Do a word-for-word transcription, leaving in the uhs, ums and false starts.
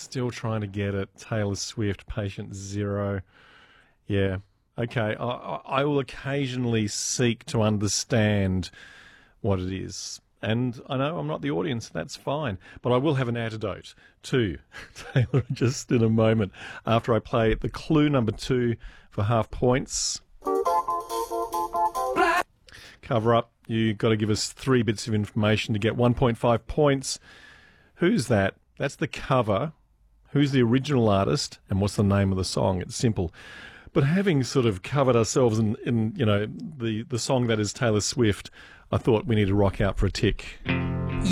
Still trying to get it. Taylor Swift, Patient Zero. Yeah. Okay. I, I will occasionally seek to understand what it is. And I know I'm not the audience. That's fine. But I will have an antidote to Taylor just in a moment after I play the clue number two for half points. Cover up. You've got to give us three bits of information to get one point five points. Who's that? That's the cover. Who's the original artist? And what's the name of the song? It's simple. But having sort of covered ourselves in, in you know, the, the song that is Taylor Swift, I thought we need to rock out for a tick.